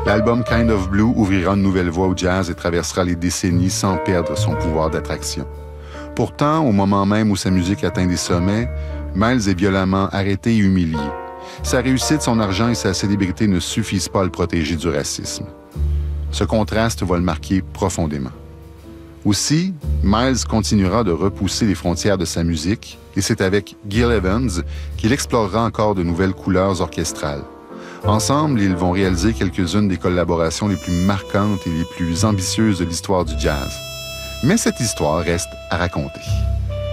L'album Kind of Blue ouvrira une nouvelle voie au jazz et traversera les décennies sans perdre son pouvoir d'attraction. Pourtant, au moment même où sa musique atteint des sommets, Miles est violemment arrêté et humilié. Sa réussite, son argent et sa célébrité ne suffisent pas à le protéger du racisme. Ce contraste va le marquer profondément. Aussi, Miles continuera de repousser les frontières de sa musique et c'est avec Gil Evans qu'il explorera encore de nouvelles couleurs orchestrales. Ensemble, ils vont réaliser quelques-unes des collaborations les plus marquantes et les plus ambitieuses de l'histoire du jazz. Mais cette histoire reste à raconter.